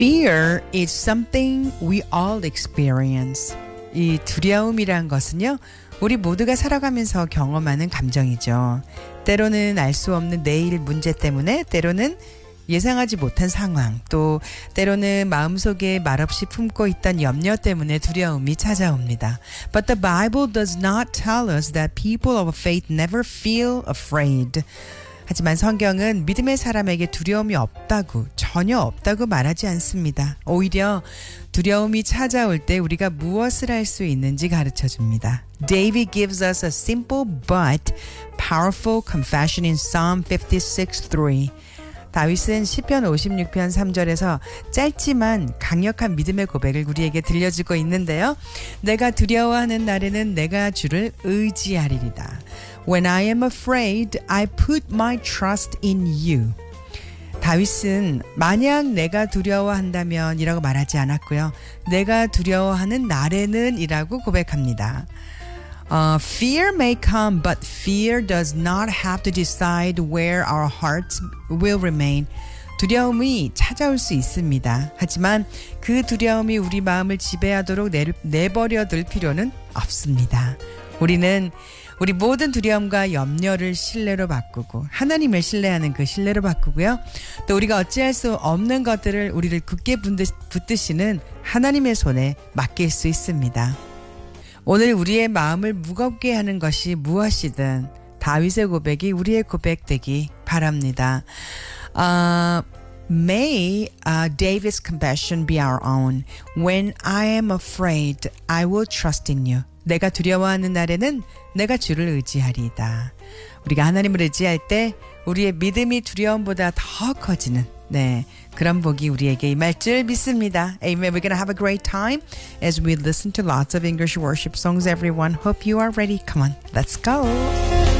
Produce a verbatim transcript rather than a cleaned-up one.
Fear is something we all experience. 이 두려움이란 것은요, 우리 모두가 살아가면서 경험하는 감정이죠. 때로는 알 수 없는 내일 문제 때문에, 때로는 예상하지 못한 상황, 또 때로는 마음속에 말없이 품고 있던 염려 때문에 두려움이 찾아옵니다. But the Bible does not tell us that people of faith never feel afraid. 하지만 성경은 믿음의 사람에게 두려움이 없다고, 전혀 없다고 말하지 않습니다. 오히려 두려움이 찾아올 때 우리가 무엇을 할 수 있는지 가르쳐 줍니다. David gives us a simple but powerful confession in Psalm fifty-six three. 다윗은 시편 오십육 편 삼 절에서 짧지만 강력한 믿음의 고백을 우리에게 들려주고 있는데요. 내가 두려워하는 날에는 내가 주를 의지하리이다. When I am afraid, I put my trust in you. 다윗은 만약 내가 두려워한다면 이라고 말하지 않았고요. 내가 두려워하는 날에는 이라고 고백합니다. Uh, fear may come, but fear does not have to decide where our hearts will remain. 두려움이 찾아올 수 있습니다. 하지만 그 두려움이 우리 마음을 지배하도록 내, 내버려 둘 필요는 없습니다. 우리는 우리 모든 두려움과 염려를 신뢰로 바꾸고 하나님을 신뢰하는 그 신뢰로 바꾸고요. 또 우리가 어찌할 수 없는 것들을 우리를 굳게 붙드시는 하나님의 손에 맡길 수 있습니다. 오늘 우리의 마음을 무겁게 하는 것이 무엇이든 다윗의 고백이 우리의 고백 되기 바랍니다. Uh, may uh, David's confession be our own. When I am afraid, I will trust in you. 내가 두려워하는 날에는 내가 주를 의지하리이다. 우리가 하나님을 의지할 때 우리의 믿음이 두려움보다 더 커지는 네, 그런 복이 우리에게 임할 줄 믿습니다. Amen. We're going to have a great time as we listen to lots of English worship songs, everyone. Hope you are ready. Come on, let's go.